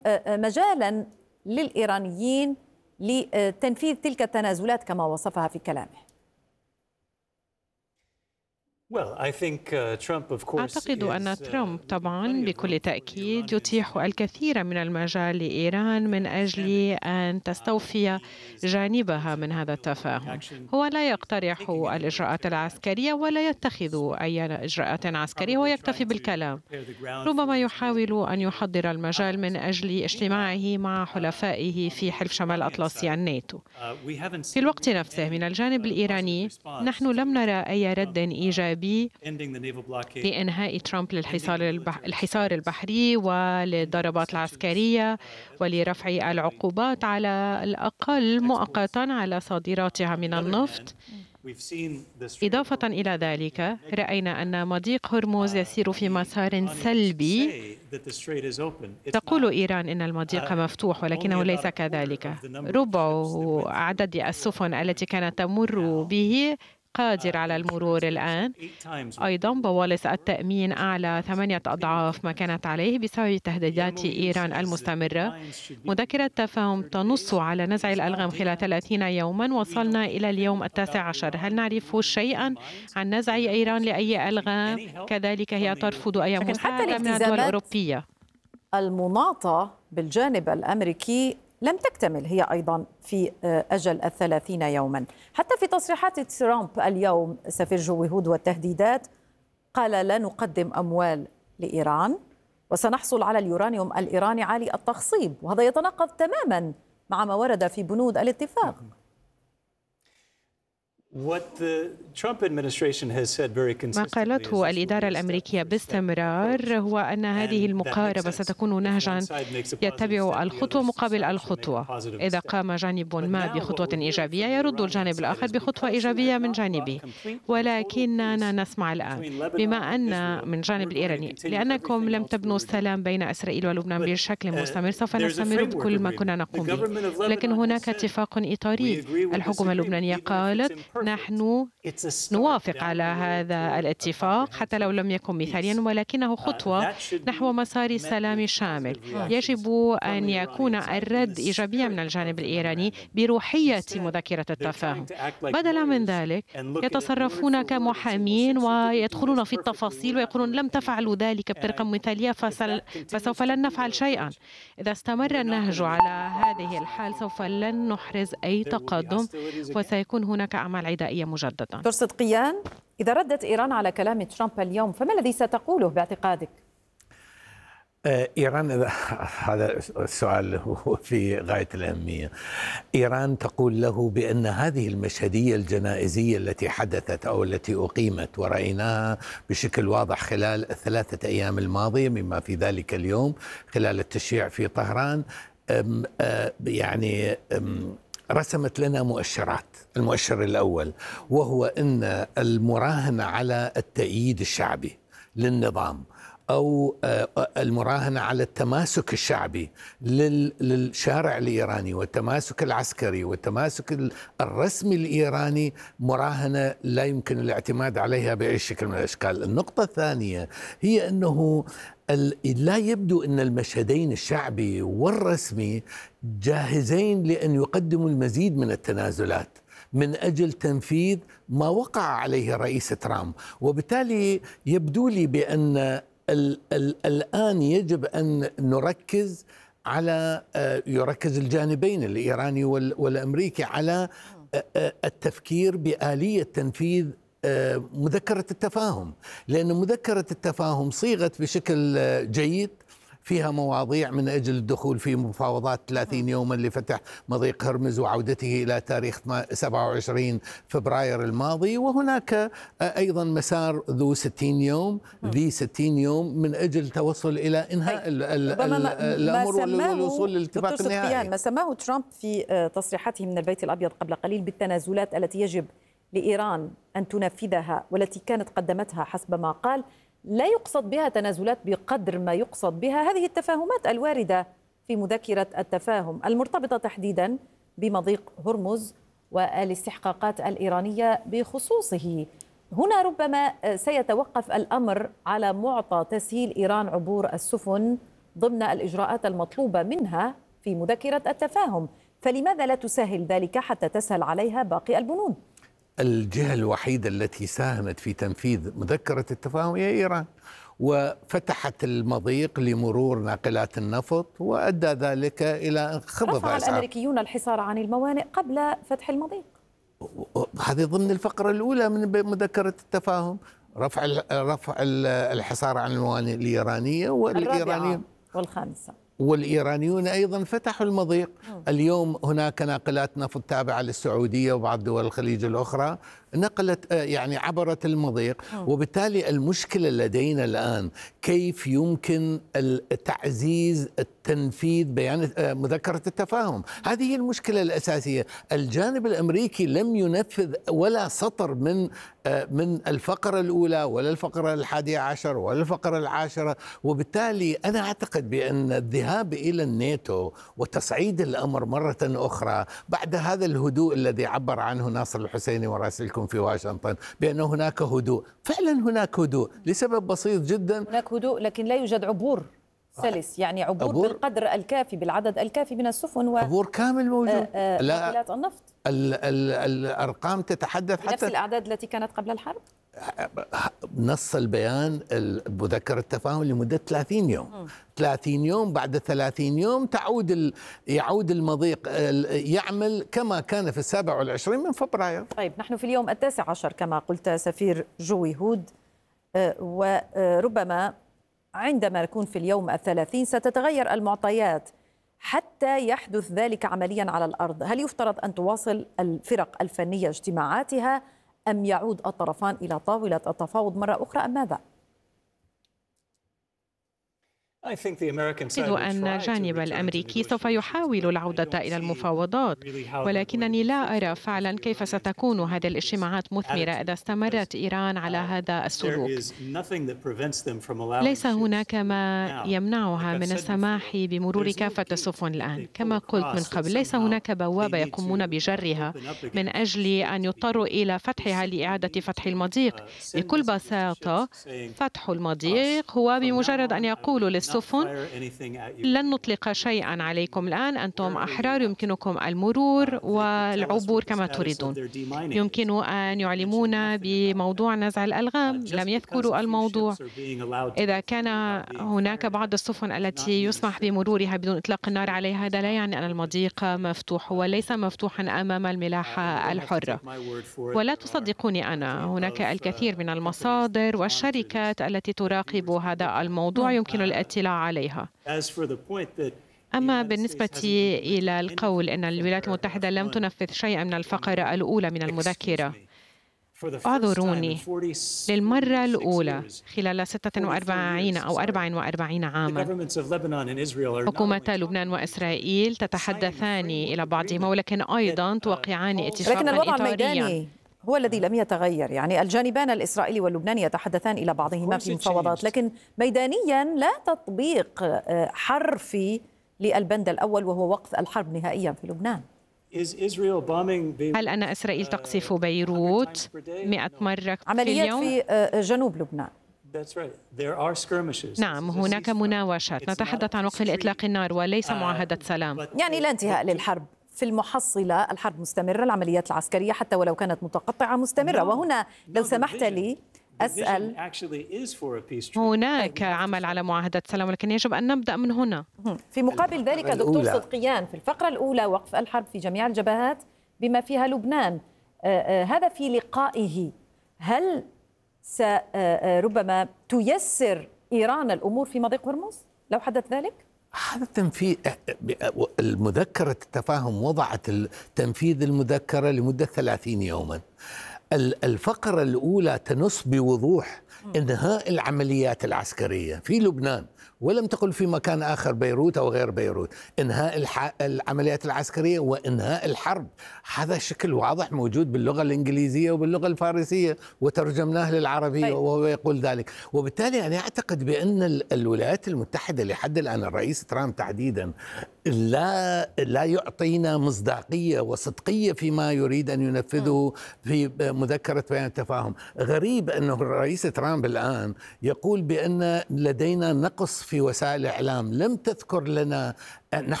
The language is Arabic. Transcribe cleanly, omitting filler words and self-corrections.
مجالا للإيرانيين لتنفيذ تلك التنازلات كما وصفها في كلامه؟ أعتقد أن ترامب طبعا بكل تأكيد يتيح الكثير من المجال لإيران من أجل أن تستوفي جانبها من هذا التفاهم. هو لا يقترح الإجراءات العسكرية ولا يتخذ أي إجراءات عسكرية، هو يكتفي بالكلام. ربما يحاول أن يحضر المجال من أجل اجتماعه مع حلفائه في حلف شمال الأطلسي الناتو. في الوقت نفسه من الجانب الإيراني نحن لم نرى أي رد إيجابي لإنهاء ترامب للحصار البحري وللضربات العسكرية ولرفع العقوبات على الأقل مؤقتا على صادراتها من النفط. إضافة إلى ذلك رأينا أن مضيق هرمز يسير في مسار سلبي. تقول إيران إن المضيق مفتوح ولكنه ليس كذلك. ربع عدد السفن التي كانت تمر به قادر على المرور الآن. أيضا بوالص التأمين أعلى 8 أضعاف ما كانت عليه بسبب تهديدات إيران المستمرة. مذكرة تفاهم تنص على نزع الألغام خلال 30 يوما. وصلنا إلى اليوم 19. هل نعرف شيئا عن نزع إيران لأي ألغام؟ كذلك هي ترفض أي مساعدة من الدول الأوروبية. المناطة بالجانب الأمريكي لم تكتمل هي أيضا في أجل 30 يوما. حتى في تصريحات ترامب اليوم سفير جو هود والتهديدات قال لا نقدم أموال لإيران وسنحصل على اليورانيوم الإيراني عالي التخصيب، وهذا يتناقض تماما مع ما ورد في بنود الاتفاق. ما قالته الإدارة الأمريكية باستمرار هو أن هذه المقاربة ستكون نهجا يتبع الخطوة مقابل الخطوة. إذا قام جانب ما بخطوة إيجابية يرد الجانب الآخر بخطوة إيجابية من جانبه. ولكننا نسمع الآن بما أن من جانب الإيراني لأنكم لم تبنوا السلام بين إسرائيل ولبنان بشكل مستمر سوف نستمر بكل ما كنا نقوم به. لكن هناك اتفاق إطاري. الحكومة اللبنانية قالت نحن نوافق على هذا الاتفاق حتى لو لم يكن مثاليا، ولكنه خطوة نحو مسار سلام شامل. يجب أن يكون الرد إيجابيا من الجانب الإيراني بروحية مذكرة التفاهم. بدلا من ذلك يتصرفون كمحامين ويدخلون في التفاصيل ويقولون لم تفعلوا ذلك بطريقة مثالية فسوف لن نفعل شيئا. إذا استمر النهج على هذه الحال سوف لن نحرز أي تقدم وسيكون هناك أعمال عدائية مجددا. دكتور صدقيان، إذا ردت إيران على كلام ترامب اليوم فما الذي ستقوله باعتقادك؟ إيران، هذا السؤال هو في غاية الأهمية. إيران تقول له بأن هذه المشهدية الجنائزية التي حدثت أو التي أقيمت ورأيناها بشكل واضح خلال 3 أيام الماضية مما في ذلك اليوم خلال التشييع في طهران رسمت لنا مؤشرات. المؤشر الأول وهو أن المراهنة على التأييد الشعبي للنظام أو المراهنة على التماسك الشعبي للشارع الإيراني والتماسك العسكري والتماسك الرسمي الإيراني مراهنة لا يمكن الاعتماد عليها بأي شكل من الأشكال. النقطة الثانية هي أنه لا يبدو أن المشهدين الشعبي والرسمي جاهزين لأن يقدموا المزيد من التنازلات من أجل تنفيذ ما وقع عليه الرئيس ترامب. وبالتالي يبدو لي بأن الآن يجب أن نركز على يركز الجانبين الإيراني والأمريكي على التفكير بآلية تنفيذ مذكرة التفاهم، لأن مذكرة التفاهم صيغت بشكل جيد فيها مواضيع من أجل الدخول في مفاوضات 30 يوما لفتح مضيق هرمز وعودته إلى تاريخ 27 فبراير الماضي، وهناك أيضا مسار ذو 60 يوم ذي 60 يوم من أجل التوصل إلى إنهاء الأمر والوصول للاتفاق النهائي. ما سماه ترامب في تصريحاته من البيت الأبيض قبل قليل بالتنازلات التي يجب لإيران أن تنفذها والتي كانت قدمتها حسب ما قال لا يقصد بها تنازلات بقدر ما يقصد بها هذه التفاهمات الواردة في مذكرة التفاهم المرتبطة تحديدا بمضيق هرمز والاستحقاقات الإيرانية بخصوصه. هنا ربما سيتوقف الأمر على معطى تسهيل إيران عبور السفن ضمن الإجراءات المطلوبة منها في مذكرة التفاهم، فلماذا لا تسهل ذلك حتى تسهل عليها باقي البنود؟ الجهة الوحيدة التي ساهمت في تنفيذ مذكرة التفاهم هي إيران، وفتحت المضيق لمرور ناقلات النفط، وأدى ذلك إلى انخفاض رفع أسعار. الأمريكيون الحصار عن الموانئ قبل فتح المضيق. هذه ضمن الفقرة الأولى من مذكرة التفاهم، رفع الحصار عن الموانئ الإيرانية، والإيرانيين والإيرانيون أيضا فتحوا المضيق. اليوم هناك ناقلات نفط تابعة للسعودية وبعض دول الخليج الأخرى نقلت يعني عبرت المضيق، وبالتالي المشكلة لدينا الآن كيف يمكن تعزيز التنفيذ بيان مذكرة التفاهم. هذه هي المشكلة الأساسية. الجانب الأمريكي لم ينفذ ولا سطر من الفقرة الأولى ولا الفقرة 11 ولا الفقرة 10، وبالتالي أنا أعتقد بأن الذهاب إلى الناتو وتصعيد الأمر مرة أخرى بعد هذا الهدوء الذي عبر عنه ناصر الحسيني وراسلكم في واشنطن بأن هناك هدوء، فعلا هناك هدوء لسبب بسيط جدا. هناك هدوء لكن لا يوجد عبور سلس، يعني عبور بالقدر الكافي بالعدد الكافي من السفن عبور كامل موجود. ناقلات النفط. الأرقام تتحدث حتى نفس الأعداد التي كانت قبل الحرب. نص البيان مذكرة التفاهم لمدة 30 يوم. 30 يوم، بعد 30 يوم يعود المضيق يعمل كما كان في 27 من فبراير. طيب نحن في اليوم 19 كما قلت سفير جوي هود، وربما عندما نكون في اليوم 30 ستتغير المعطيات حتى يحدث ذلك عمليا على الأرض. هل يفترض أن تواصل الفرق الفنية اجتماعاتها أم يعود الطرفان إلى طاولة التفاوض مرة أخرى أم ماذا؟ أعتقد أن الجانب الأمريكي سوف يحاول العودة إلى المفاوضات، ولكنني لا أرى فعلا كيف ستكون هذه الاجتماعات مثمرة إذا استمرت إيران على هذا السلوك. ليس هناك ما يمنعها من السماح بمرور كافة السفن الآن. كما قلت من قبل، ليس هناك بوابة يقومون بجرها من أجل أن يضطروا إلى فتحها لإعادة فتح المضيق. بكل بساطة فتح المضيق هو بمجرد أن يقولوا للسفن لن نطلق شيئا عليكم الآن، أنتم أحرار، يمكنكم المرور والعبور كما تريدون. يمكن أن يعلمون بموضوع نزع الألغام، لم يذكروا الموضوع. إذا كان هناك بعض السفن التي يسمح بمرورها بدون إطلاق النار عليها، هذا لا يعني أن المضيق مفتوح، وليس مفتوحا أمام الملاحة الحرة. ولا تصدقوني أنا، هناك الكثير من المصادر والشركات التي تراقب هذا الموضوع يمكن الاطلاع عليها. أما بالنسبة إلى القول أن الولايات المتحدة لم تنفذ شيئا من الفقرة الأولى من المذكرة، اعذروني، للمرة الأولى خلال 46 أو 44 عاما حكومة لبنان وإسرائيل تتحدثان إلى بعضهما، ولكن أيضا توقعان اتفاقا لكن الوضع إطاريا الميداني هو الذي لم يتغير. يعني الجانبان الإسرائيلي واللبناني يتحدثان إلى بعضهما في مفاوضات، لكن ميدانيا لا تطبيق حرفي للبند الأول وهو وقف الحرب نهائيا في لبنان. هل أن إسرائيل تقصف بيروت 100 مرة في عمليات اليوم؟ في جنوب لبنان. نعم، هناك مناوشات، نتحدث عن وقف إطلاق النار وليس معاهدة سلام. يعني لا انتهاء للحرب. في المحصلة الحرب مستمرة، العمليات العسكرية حتى ولو كانت متقطعة مستمرة. وهنا لو سمحت لي أسأل، هناك عمل على معاهدة سلام، ولكن يجب أن نبدأ من هنا. في مقابل ذلك دكتور صدقيان، في الفقرة الأولى وقف الحرب في جميع الجبهات بما فيها لبنان. هذا في لقائه، هل ربما تيسر إيران الأمور في مضيق هرمز لو حدث ذلك؟ هذا التنفيذ، المذكرة التفاهم وضعت تنفيذ المذكرة لمدة 30 يوما. الفقرة الأولى تنص بوضوح إنهاء العمليات العسكرية في لبنان، ولم تقل في مكان آخر بيروت أو غير بيروت. إنهاء العمليات العسكرية وإنهاء الحرب، هذا شكل واضح موجود باللغة الإنجليزية وباللغة الفارسية وترجمناه للعربية وهو يقول ذلك. وبالتالي أنا أعتقد بأن الولايات المتحدة لحد الآن، الرئيس ترامب تحديدا، لا يعطينا مصداقية وصدقية فيما يريد أن ينفذه في مذكرة بيان التفاهم. غريب أنه الرئيس ترامب الآن يقول بأن لدينا نقص في وسائل الإعلام، لم تذكر لنا